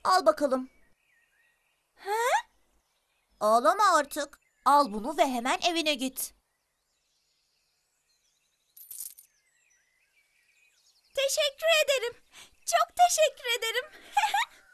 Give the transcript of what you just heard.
Al bakalım. Ağlama artık. Al bunu ve hemen evine git. Teşekkür ederim. Çok teşekkür ederim.